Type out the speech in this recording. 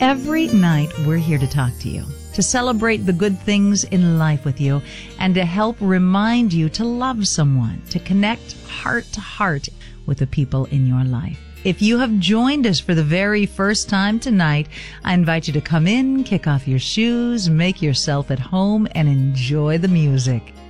Every night, we're here to talk to you, to celebrate the good things in life with you, and to help remind you to love someone, to connect heart to heart with the people in your life. If you have joined us for the very first time tonight, I invite you to come in, kick off your shoes, make yourself at home, and enjoy the music.